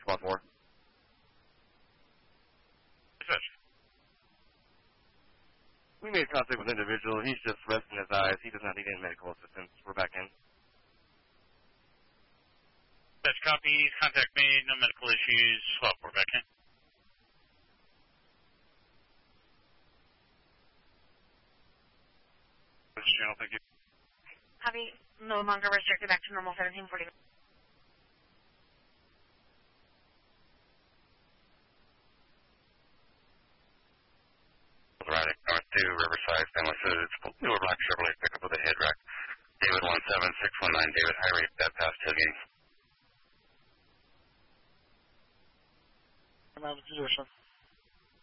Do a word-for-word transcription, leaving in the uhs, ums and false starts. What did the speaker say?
Squad four. Dispatch. We made contact with the individual. He's just resting his eyes. He does not need any medical assistance. We're back in. Dispatch copies. Contact made. No medical issues. Swap. We're back in. Channel, thank you. Copy. No longer restricted. Back to normal. seventeen forty. Right, North two, Riverside, Family Foods, newer black Chevrolet pickup with a head rack. David one seven six one nine, David, high rate, that pass tailgating. I'm out of position.